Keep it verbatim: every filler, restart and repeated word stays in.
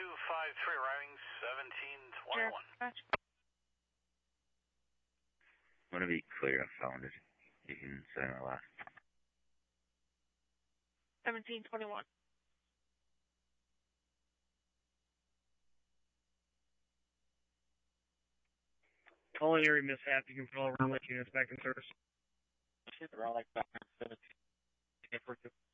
five three, arriving seventeen twenty-one. I want to be clear, I found it. You can say my last. seventeen twenty-one. Culinary mishap. You can put all runway units back in service. Shit, around like seventeen.